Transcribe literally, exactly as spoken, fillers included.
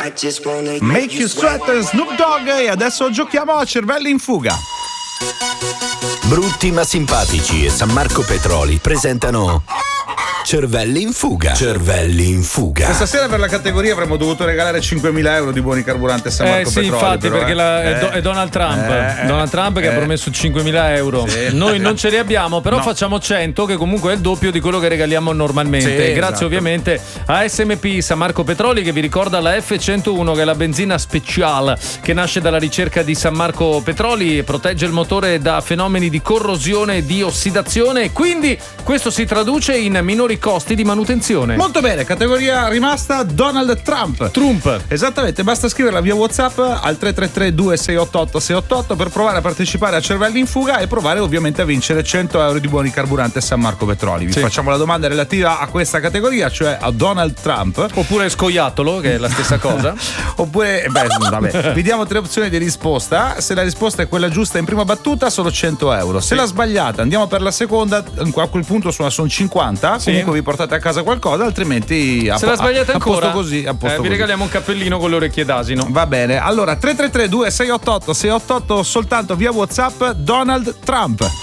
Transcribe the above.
Make You Sweat, Snoop Dogg, e adesso giochiamo a Cervelli in fuga. Brutti ma simpatici e San Marco Petroli presentano Cervelli in fuga. Cervelli in fuga. Questa sera per la categoria avremmo dovuto regalare cinquemila euro di buoni carburante a San Marco eh, sì, Petroli. infatti, però, perché eh. la, è, eh. Do, è Donald Trump. Eh, Donald Trump che eh. ha promesso cinquemila euro. Sì. Noi non ce li abbiamo, però No. facciamo cento, che comunque è il doppio di quello che regaliamo normalmente. Sì, Grazie esatto. ovviamente a S M P San Marco Petroli, che vi ricorda la F centouno, che è la benzina speciale che nasce dalla ricerca di San Marco Petroli e protegge il motore da fenomeni di corrosione e di ossidazione, e quindi questo si traduce in minori costi di manutenzione. Molto bene, categoria rimasta Donald Trump. Trump. Esattamente, basta scriverla via WhatsApp al tre tre tre due sei otto otto sei otto otto per provare a partecipare a Cervelli in fuga e provare ovviamente a vincere cento euro di buoni carburante a San Marco Petroli. Vi Sì. facciamo la domanda relativa a questa categoria, cioè a Donald Trump. Oppure scoiattolo, che è la stessa cosa. Oppure, beh, vabbè, vi diamo tre opzioni di risposta. Se la risposta è quella giusta in prima battuta, sono cento euro. Se Sì. la sbagliata, andiamo per la seconda. A quel punto sono, sono cinquanta. Sì. Comunque vi portate a casa qualcosa, altrimenti a, Se la sbagliate a, a ancora, posto così. A posto eh, vi così. regaliamo un cappellino con le orecchie d'asino. Va bene. Allora, tre tre tre due sei otto otto sei otto otto soltanto via WhatsApp Donald Trump.